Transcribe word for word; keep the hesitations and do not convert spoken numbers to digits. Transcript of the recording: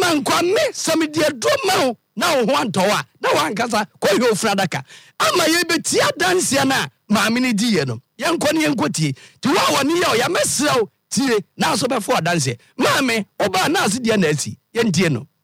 man kwame samedie droma na wo ho antowa na wankasa ko hwe ofradaka ama ye betia danse na maame ni diye no yenko ne yenkotie ti wa woni ye o ya mesrew tie na so befo danse maame oba na ase die na asi yentie no